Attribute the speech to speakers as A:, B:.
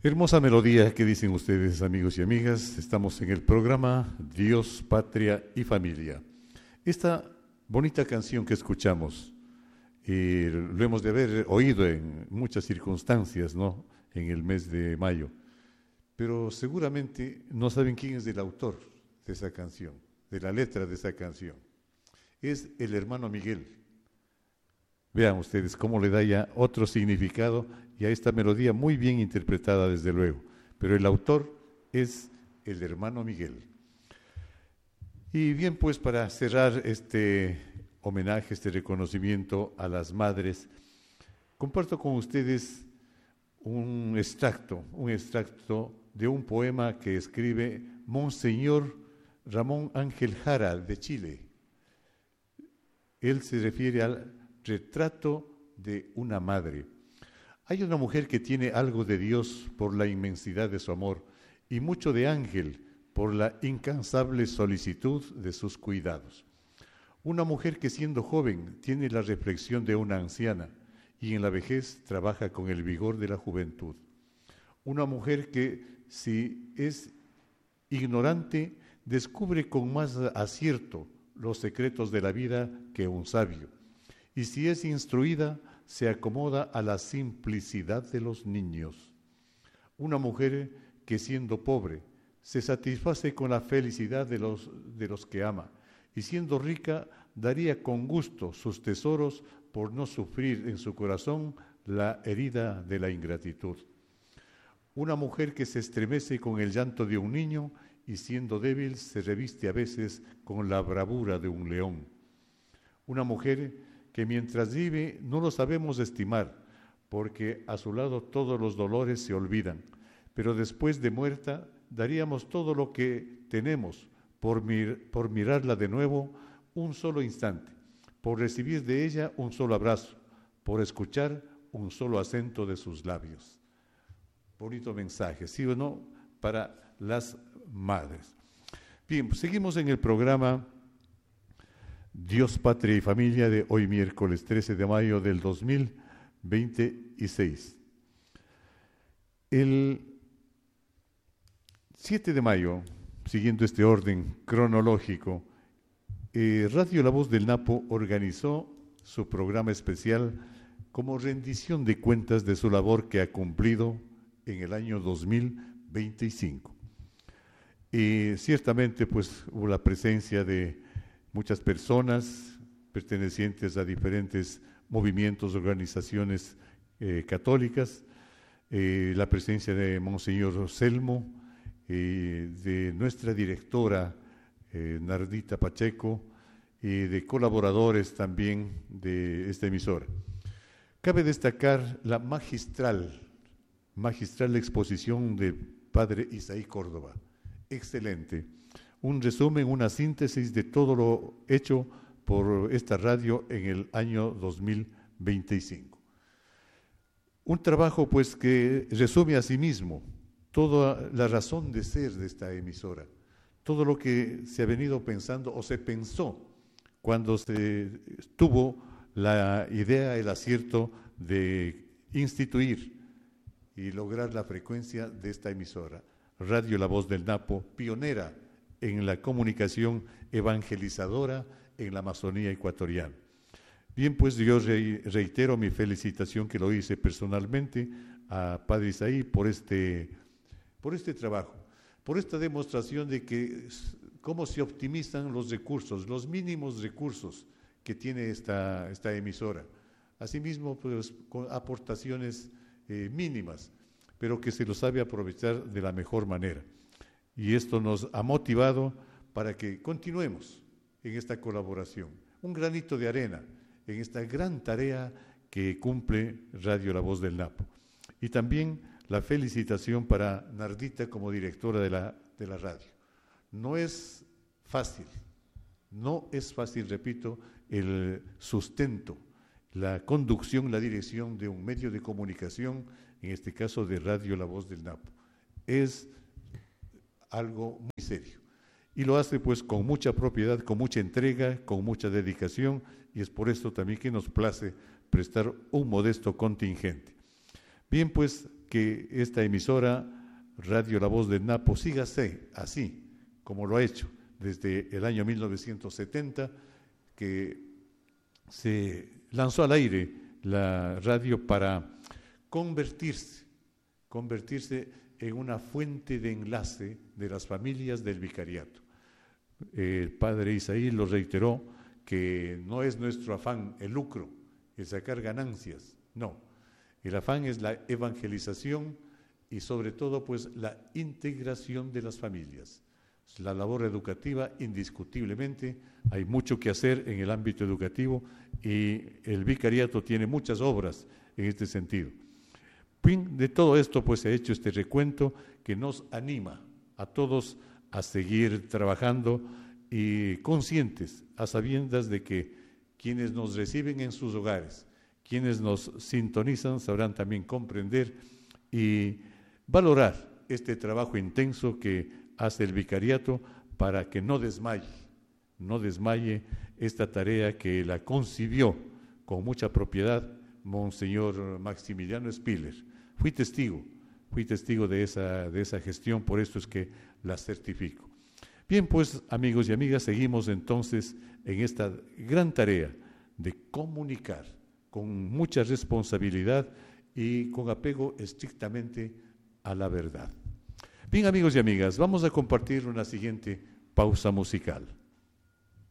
A: Hermosa melodía que dicen ustedes, amigos y amigas. Estamos en el programa Dios, Patria y Familia. Esta bonita canción que escuchamos, lo hemos de haber oído en muchas circunstancias, ¿no? En el mes de mayo. Pero seguramente no saben quién es el autor de esa canción, de la letra de esa canción. Es el hermano Miguel. Vean ustedes cómo le da ya otro significado y a esta melodía muy bien interpretada desde luego. Pero el autor es el hermano Miguel. Y bien, pues para cerrar este homenaje, este reconocimiento a las madres, comparto con ustedes un extracto de un poema que escribe Monseñor Ramón Ángel Jara de Chile. Él se refiere al retrato de una madre. Hay una mujer que tiene algo de Dios por la inmensidad de su amor y mucho de ángel por la incansable solicitud de sus cuidados. Una mujer que siendo joven tiene la reflexión de una anciana y en la vejez trabaja con el vigor de la juventud. Una mujer que, si es ignorante, descubre con más acierto los secretos de la vida que un sabio. Y si es instruida, se acomoda a la simplicidad de los niños. Una mujer que siendo pobre, se satisface con la felicidad de los que ama, y siendo rica, daría con gusto sus tesoros por no sufrir en su corazón la herida de la ingratitud. Una mujer que se estremece con el llanto de un niño y siendo débil se reviste a veces con la bravura de un león. Una mujer que mientras vive no lo sabemos estimar, porque a su lado todos los dolores se olvidan, pero después de muerta daríamos todo lo que tenemos por mirarla de nuevo un solo instante, por recibir de ella un solo abrazo, por escuchar un solo acento de sus labios. Bonito mensaje, ¿sí o no? Para las madres. Bien, pues seguimos en el programa Dios, Patria y Familia de hoy miércoles 13 de mayo del 2026. El 7 de mayo, siguiendo este orden cronológico, Radio La Voz del Napo organizó su programa especial como rendición de cuentas de su labor que ha cumplido en el año 2025. Y ciertamente pues hubo la presencia de muchas personas pertenecientes a diferentes movimientos, organizaciones católicas, la presencia de Monseñor Selmo, de nuestra directora Nardita Pacheco y de colaboradores también de esta emisora. Cabe destacar la magistral exposición del padre Isaí Córdoba. Excelente. Un resumen, una síntesis de todo lo hecho por esta radio en el año 2025. Un trabajo pues que resume a sí mismo toda la razón de ser de esta emisora, todo lo que se ha venido pensando o se pensó cuando se tuvo la idea, el acierto de instituir y lograr la frecuencia de esta emisora, Radio La Voz del Napo, pionera en la comunicación evangelizadora en la Amazonía ecuatoriana. Bien, pues yo reitero mi felicitación que lo hice personalmente a Padre Isaí por este trabajo, por esta demostración de que cómo se optimizan los recursos, los mínimos recursos que tiene esta emisora. Asimismo, pues con aportaciones mínimas, pero que se lo sabe aprovechar de la mejor manera. Y esto nos ha motivado para que continuemos en esta colaboración. Un granito de arena en esta gran tarea que cumple Radio La Voz del Napo. Y también la felicitación para Nardita como directora de la radio. No es fácil, repito, el sustento, la conducción, la dirección de un medio de comunicación, en este caso de Radio La Voz del Napo. Es algo muy serio. Y lo hace pues con mucha propiedad, con mucha entrega, con mucha dedicación, y es por esto también que nos place prestar un modesto contingente. Bien, pues que esta emisora, Radio La Voz del Napo, siga así, como lo ha hecho desde el año 1970, que se lanzó al aire la radio para convertirse en una fuente de enlace de las familias del vicariato. El padre Isaí lo reiteró, que no es nuestro afán el lucro, el sacar ganancias, no. El afán es la evangelización y sobre todo pues la integración de las familias. La labor educativa, indiscutiblemente, hay mucho que hacer en el ámbito educativo y el vicariato tiene muchas obras en este sentido. De todo esto pues se ha hecho este recuento que nos anima a todos a seguir trabajando y conscientes, a sabiendas de que quienes nos reciben en sus hogares, quienes nos sintonizan, sabrán también comprender y valorar este trabajo intenso que hace el vicariato para que no desmaye esta tarea que la concibió con mucha propiedad Monseñor Maximiliano Spiller. Fui testigo de esa gestión, por esto es que la certifico. Bien, pues, amigos y amigas, seguimos entonces en esta gran tarea de comunicar con mucha responsabilidad y con apego estrictamente a la verdad. Bien, amigos y amigas, vamos a compartir una siguiente pausa musical.